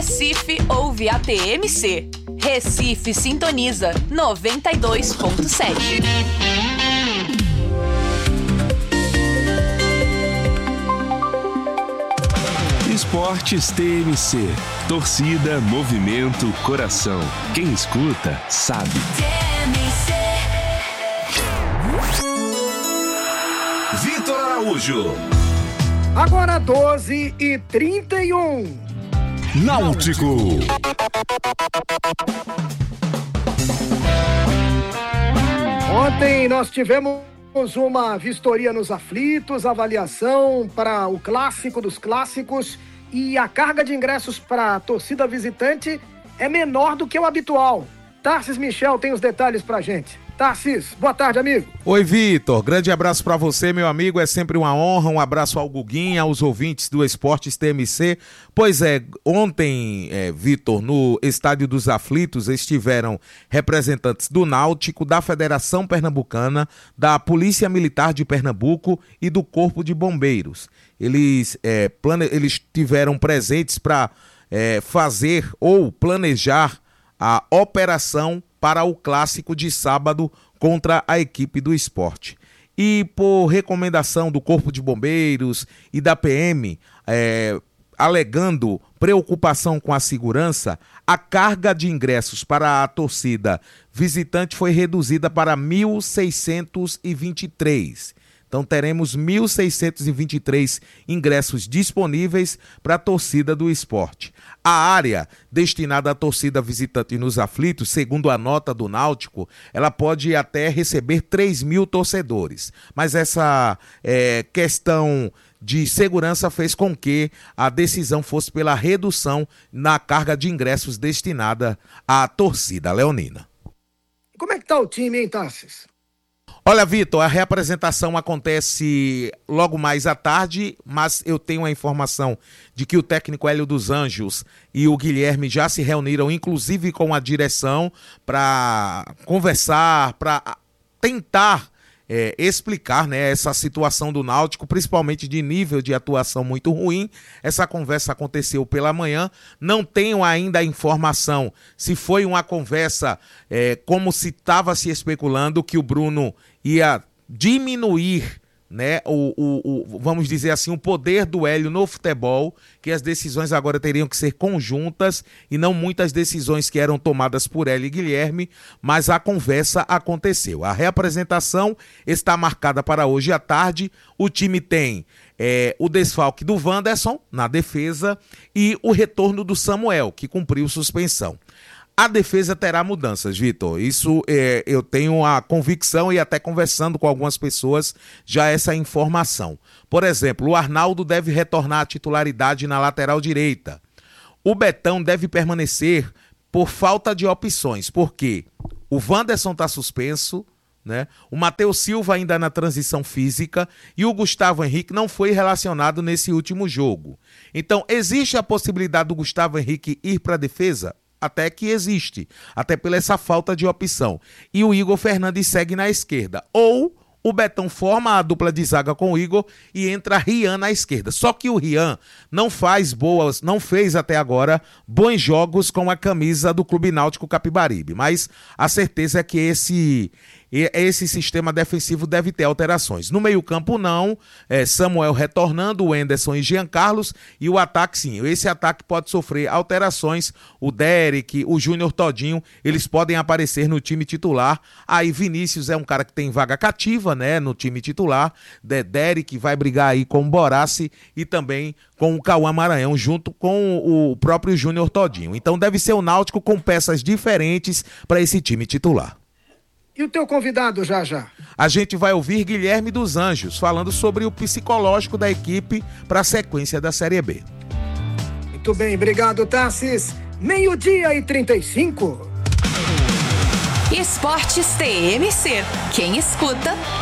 Recife ouve a TMC. Recife sintoniza 92.7. Esportes TMC. Torcida, movimento, coração. Quem escuta, sabe. TMC. Vitor Araújo. Agora 12h31. Náutico. Ontem nós tivemos uma vistoria nos aflitos, avaliação para o clássico dos clássicos, e a carga de ingressos para a torcida visitante é menor do que o habitual. Tarcísio Michel tem os detalhes pra gente. Tarcísio, boa tarde, amigo. Oi, Vitor. Grande abraço pra você, meu amigo. É sempre uma honra. Um abraço ao Guguinha, aos ouvintes do Esportes TMC. Pois é, ontem, Vitor, no Estádio dos Aflitos estiveram representantes do Náutico, da Federação Pernambucana, da Polícia Militar de Pernambuco e do Corpo de Bombeiros. Eles estiveram presentes para fazer ou planejar a operação para o clássico de sábado contra a equipe do Sport. E por recomendação do Corpo de Bombeiros e da PM, alegando preocupação com a segurança, a carga de ingressos para a torcida visitante foi reduzida para 1.623. Então teremos 1.623 ingressos disponíveis para a torcida do Sport. A área destinada à torcida visitante nos aflitos, segundo a nota do Náutico, ela pode até receber 3.000 torcedores. Mas essa questão de segurança fez com que a decisão fosse pela redução na carga de ingressos destinada à torcida leonina. Como é que tá o time, hein, Tarcísio? Olha, Vitor, a reapresentação acontece logo mais à tarde, mas eu tenho a informação de que o técnico Hélio dos Anjos e o Guilherme já se reuniram, inclusive com a direção, para conversar, para tentar explicar, né, essa situação do Náutico, principalmente de nível de atuação muito ruim. Essa conversa aconteceu pela manhã. Não tenho ainda a informação se foi uma conversa como se estava se especulando que o Bruno ia diminuir, né, vamos dizer assim, o poder do Hélio no futebol, que as decisões agora teriam que ser conjuntas e não muitas decisões que eram tomadas por Hélio e Guilherme, mas a conversa aconteceu. A reapresentação está marcada para hoje à tarde. O time tem o desfalque do Wanderson na defesa e o retorno do Samuel, que cumpriu suspensão. A defesa terá mudanças, Vitor. Isso eu tenho a convicção e até conversando com algumas pessoas já essa informação. Por exemplo, o Arnaldo deve retornar à titularidade na lateral direita. O Betão deve permanecer por falta de opções, porque o Wanderson está suspenso, né? O Matheus Silva ainda na transição física e o Gustavo Henrique não foi relacionado nesse último jogo. Então, existe a possibilidade do Gustavo Henrique ir para a defesa? Até que existe, até pela essa falta de opção. E o Igor Fernandes segue na esquerda. Ou o Betão forma a dupla de zaga com o Igor e entra Rian na esquerda. Só que o Rian não fez até agora bons jogos com a camisa do Clube Náutico Capibaribe. Mas a certeza é que esse sistema defensivo deve ter alterações. No meio-campo, não. Samuel retornando, o Enderson e Jean Carlos. E o ataque, sim. Esse ataque pode sofrer alterações. O Derek, o Júnior Todinho, eles podem aparecer no time titular. Aí Vinícius é um cara que tem vaga cativa, né, no time titular. Derek vai brigar aí com o Borassi e também com o Cauã Maranhão, junto com o próprio Júnior Todinho. Então deve ser o Náutico com peças diferentes para esse time titular. E o teu convidado já? A gente vai ouvir Guilherme dos Anjos falando sobre o psicológico da equipe para a sequência da Série B. Muito bem, obrigado, Tarcísio. 12:35. Esportes TMC. Quem escuta